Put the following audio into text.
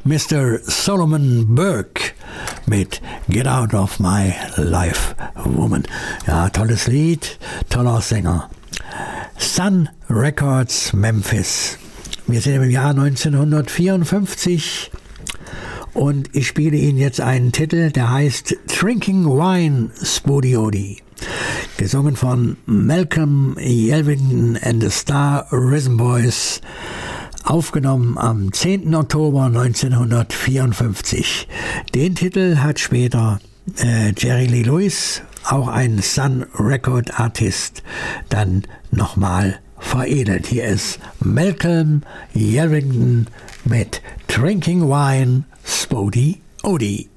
Mr. Solomon Burke mit Get Out of My Life, Woman. Ja, tolles Lied, toller Sänger. Sun Records Memphis. Wir sind im Jahr 1954 und ich spiele Ihnen jetzt einen Titel, der heißt Drinking Wine Spoody-Odi. Gesungen von Malcolm Yelvington and the Star Rhythm Boys. Aufgenommen am 10. Oktober 1954. Den Titel hat später Jerry Lee Lewis, auch ein Sun Record Artist, dann nochmal veredelt. Hier ist Malcolm Yelvington mit Drinking Wine Spoody-Odi.